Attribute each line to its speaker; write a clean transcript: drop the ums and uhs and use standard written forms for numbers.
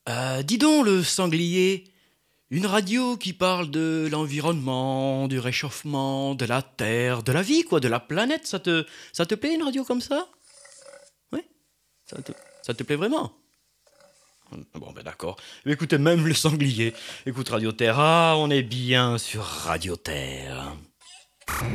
Speaker 1: Dis donc, le sanglier, une radio qui parle de l'environnement, du réchauffement, de la Terre, de la vie, quoi, de la planète, ça te plaît une radio comme ça? Oui? Ça te, ça te plaît vraiment? Bon, ben d'accord. Mais écoutez, même le sanglier. Écoute Radio Terre, ah, on est bien sur Radio Terre.